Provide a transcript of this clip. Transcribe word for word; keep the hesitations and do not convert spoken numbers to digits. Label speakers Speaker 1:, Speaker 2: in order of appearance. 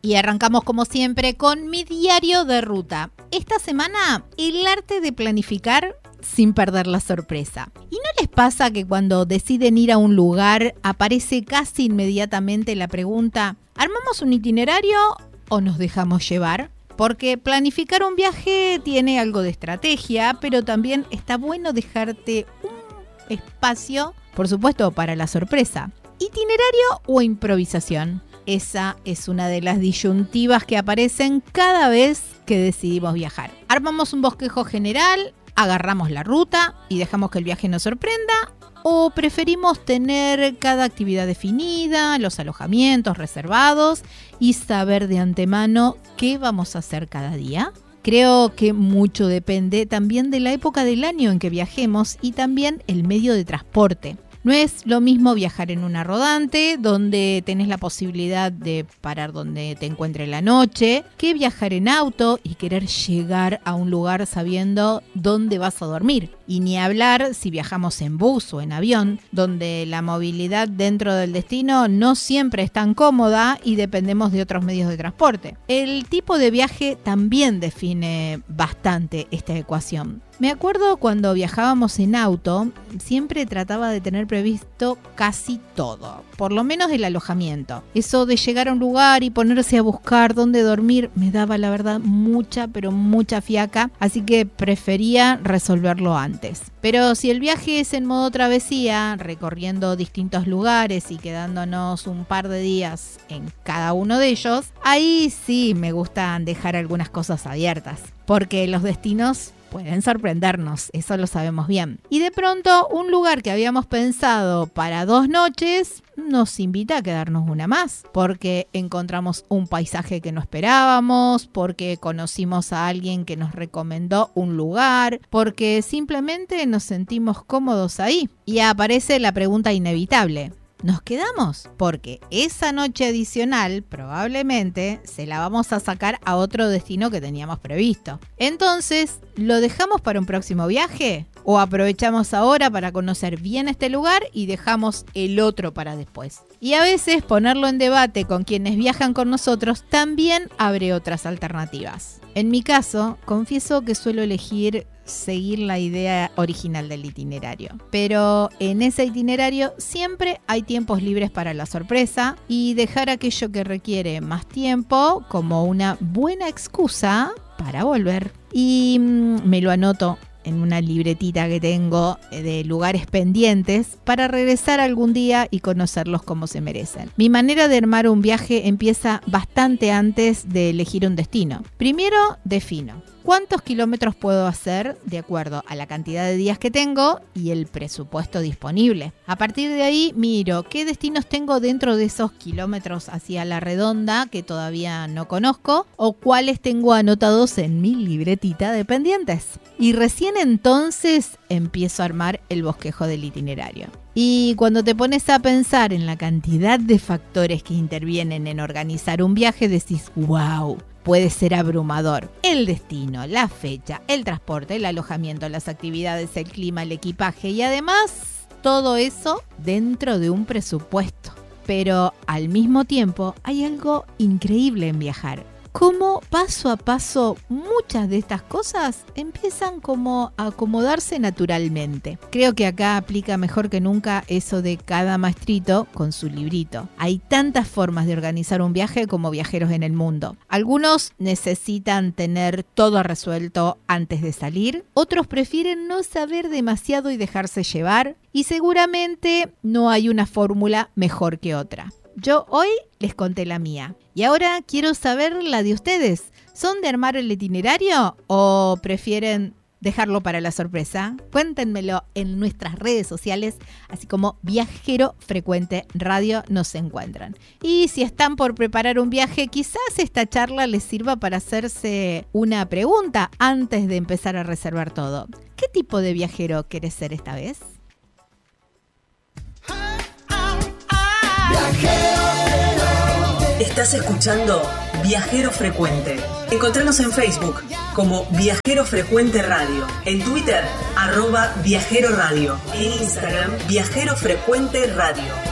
Speaker 1: Y arrancamos como siempre con mi diario de ruta. Esta semana, el arte de planificar sin perder la sorpresa. ¿Y no les pasa que cuando deciden ir a un lugar aparece casi inmediatamente la pregunta, ¿armamos un itinerario o nos dejamos llevar? Porque planificar un viaje tiene algo de estrategia, pero también está bueno dejarte un espacio, por supuesto, para la sorpresa. ¿Itinerario o improvisación? Esa es una de las disyuntivas que aparecen cada vez que decidimos viajar. Armamos un bosquejo general, agarramos la ruta y dejamos que el viaje nos sorprenda, ¿o preferimos tener cada actividad definida, los alojamientos reservados y saber de antemano qué vamos a hacer cada día? Creo que mucho depende también de la época del año en que viajemos y también el medio de transporte. No es lo mismo viajar en una rodante, donde tenés la posibilidad de parar donde te encuentre la noche, que viajar en auto y querer llegar a un lugar sabiendo dónde vas a dormir. Y ni hablar si viajamos en bus o en avión, donde la movilidad dentro del destino no siempre es tan cómoda y dependemos de otros medios de transporte. El tipo de viaje también define bastante esta ecuación. Me acuerdo cuando viajábamos en auto, siempre trataba de tener previsto casi todo, por lo menos el alojamiento. Eso de llegar a un lugar y ponerse a buscar dónde dormir me daba la verdad mucha, pero mucha fiaca, así que prefería resolverlo antes. Pero si el viaje es en modo travesía, recorriendo distintos lugares y quedándonos un par de días en cada uno de ellos, ahí sí me gustan dejar algunas cosas abiertas, porque los destinos pueden sorprendernos, eso lo sabemos bien. Y de pronto, un lugar que habíamos pensado para dos noches nos invita a quedarnos una más, porque encontramos un paisaje que no esperábamos, porque conocimos a alguien que nos recomendó un lugar, porque simplemente nos sentimos cómodos ahí. Y aparece la pregunta inevitable. ¿Nos quedamos? Porque esa noche adicional probablemente se la vamos a sacar a otro destino que teníamos previsto. Entonces, ¿lo dejamos para un próximo viaje? ¿O aprovechamos ahora para conocer bien este lugar y dejamos el otro para después? Y a veces ponerlo en debate con quienes viajan con nosotros también abre otras alternativas. En mi caso, confieso que suelo elegir seguir la idea original del itinerario. Pero en ese itinerario siempre hay tiempos libres para la sorpresa y dejar aquello que requiere más tiempo como una buena excusa para volver. Y mmm, me lo anoto en una libretita que tengo de lugares pendientes para regresar algún día y conocerlos como se merecen. Mi manera de armar un viaje empieza bastante antes de elegir un destino. Primero defino cuántos kilómetros puedo hacer de acuerdo a la cantidad de días que tengo y el presupuesto disponible. A partir de ahí miro qué destinos tengo dentro de esos kilómetros hacia la redonda que todavía no conozco o cuáles tengo anotados en mi libretita de pendientes. Y recién entonces empiezo a armar el bosquejo del itinerario. Y cuando te pones a pensar en la cantidad de factores que intervienen en organizar un viaje, decís, wow, puede ser abrumador. El destino, la fecha, el transporte, el alojamiento, las actividades, el clima, el equipaje y además todo eso dentro de un presupuesto. Pero al mismo tiempo hay algo increíble en viajar. Cómo paso a paso muchas de estas cosas empiezan como a acomodarse naturalmente. Creo que acá aplica mejor que nunca eso de cada maestrito con su librito. Hay tantas formas de organizar un viaje como viajeros en el mundo. Algunos necesitan tener todo resuelto antes de salir, otros prefieren no saber demasiado y dejarse llevar, y seguramente no hay una fórmula mejor que otra. Yo hoy les conté la mía y ahora quiero saber la de ustedes. ¿Son de armar el itinerario o prefieren dejarlo para la sorpresa? Cuéntenmelo en nuestras redes sociales, así como Viajero Frecuente Radio nos encuentran. Y si están por preparar un viaje, quizás esta charla les sirva para hacerse una pregunta antes de empezar a reservar todo. ¿Qué tipo de viajero querés ser esta vez?
Speaker 2: Estás escuchando Viajero Frecuente. Encontranos en Facebook como Viajero Frecuente Radio, en Twitter, arroba Viajero Radio, en Instagram, Viajero Frecuente Radio.